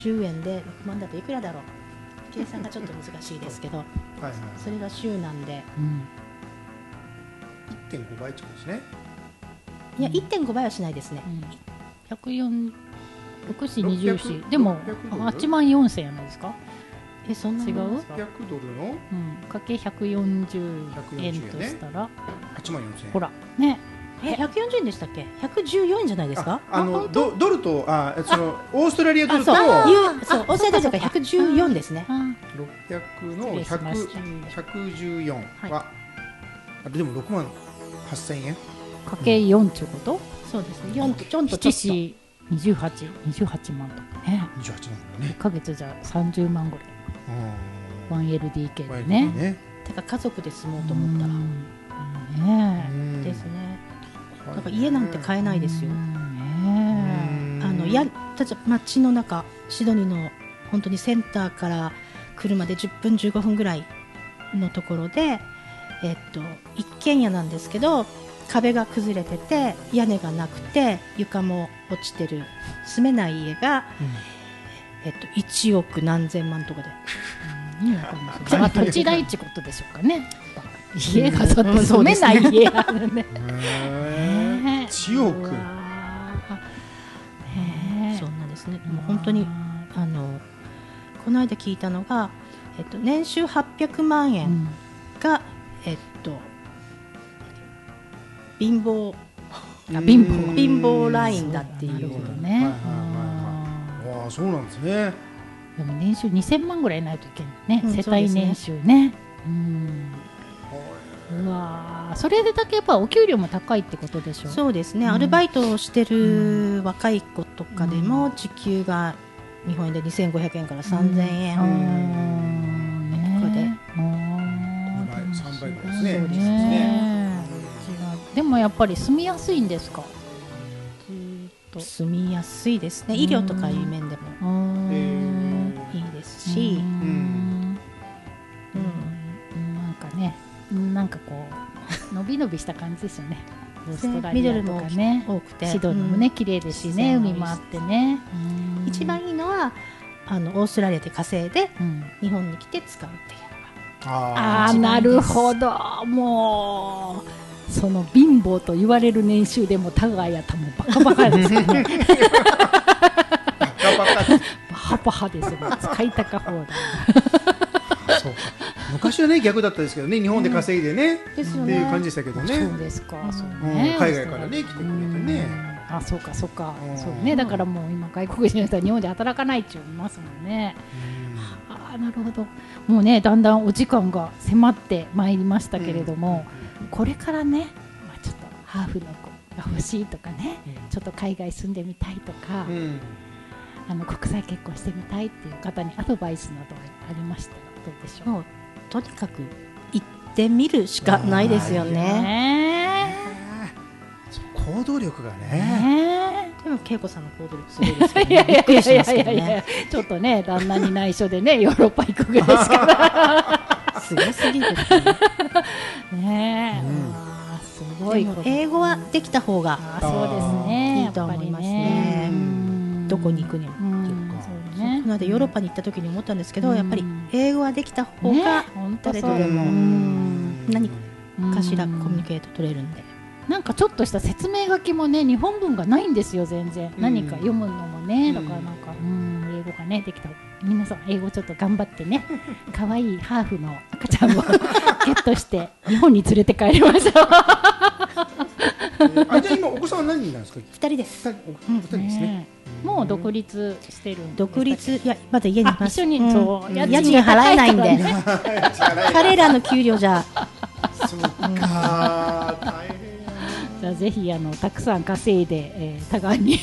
10円で6万だといくらだろう、計算がちょっと難しいですけどはいはい、 それが週なんで、 1.5 倍ってことですね。 いや 1.5 倍はしないですね、 104 6四20四でも8万4千円なんですか。 そんな違う。 600ドルのかけ140円としたら 8万4000円。 ほらね、 140円でしたっけ。114円じゃないですか。 ドルとそのオーストラリアドルとそうオーストラリアドルが114ですね。 600の114は、でも6万8000円かけ4ってこと。 そうですね。4とちょっと 28万とかね。 28万ね。 1ヶ月じゃ30万ぐらい。1LDK でね。 てか家族で住もうと思ったらですね。だから家なんて買えないですよ。街の中、シドニーの本当にセンターから車で10分15分ぐらいのところで、一軒家なんですけど、壁が崩れてて屋根がなくて床も落ちてる住めない家が、1億何千万とかで、 土地代ってことでしょうかね。家が住めない家あるね。 1億。 そうなんですね。もう本当にこの間聞いたのが、年収800万円が、貧乏ラインだっていうことね。 ああ、そうなんですね。 でも年収2000万ぐらいないといけないね。世帯年収ね。うわ、それだけやっぱお給料も高いってことでしょ。 そうですね。アルバイトをしてる若い子とかでも時給が日本円で2500円から3000円とかで、 3倍ぐらいですね。 でもやっぱり住みやすいんですか。 住みやすいですね。医療とかいう面でもいいですし、 なんかね、なんかこう伸び伸びした感じですよね。オーストラリアとかね、 多くてシドニーもね綺麗ですしね、海もあってね。 一番いいのはオーストラリアで稼いで日本に来て使うっていうのが。 なるほど。もうその貧乏と言われる年収でもタガやたもバカバカですよね。バカバカですよね。使いたか放題。 そうか。昔はね逆だったですけどね、日本で稼いでねっていう感じでしたけどね。 そうですか。 海外からね来てくれてね。 そうかそうか。そうね。だからもう今外国人の人は日本で働かないって言いますもんね。なるほど。もうねだんだんお時間が迫ってまいりましたけれども。これからね、ちょっとハーフの子が欲しいとかね、ちょっと海外住んでみたいとか、国際結婚してみたいっていう方にアドバイスなどはありましたらどうでしょう。 もうとにかく行ってみるしかないですよね。 行動力がね。 でも恵子さんの行動力すごいですけどね。びっくりしますけどね。 ちょっとね旦那に内緒でねヨーロッパ行くぐらいですから。 すごすぎるね。すごい。 英語はできた方がそうですね。 いいと思いますね。どこに行くにも。この間ヨーロッパに行った時に思ったんですけど、やっぱり英語はできた方が誰とでも何かしらコミュニケート取れるんで。 なんかちょっとした説明書きもね日本文がないんですよ全然。何か読むのもね、だからなんか英語がねできた。皆さん英語ちょっと頑張ってね可愛いハーフの赤ちゃんをゲットして日本に連れて帰りましょう。 じゃあ今お子さんは何人なんですか。 2人です。 2人ですね。 もう独立してる。 独立、いやまだ家にいます。 一緒にそう家賃払えないんで彼らの給料じゃ。 そうか大変。 じゃあぜひたくさん稼いで田川に。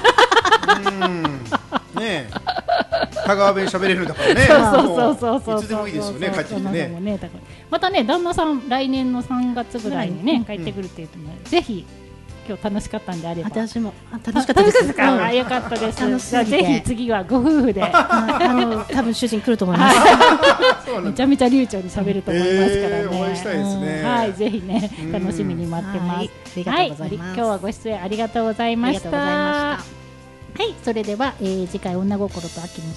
ね田川弁喋れるんだからね。いつでもいいですよね帰ってきてね。 またね旦那さん来年の3月ぐらいにね帰ってくるって言ってもぜひ今日楽しかったんであれば。 私も楽しかったです。 よかったです。じゃあぜひ次はご夫婦で多分主人来ると思います。 めちゃめちゃ流暢に喋ると思いますからね。 応援したいですね。 はい、ぜひね楽しみに待ってます。はい、今日はご出演ありがとうございました。 はい、それでは、次回女心と秋の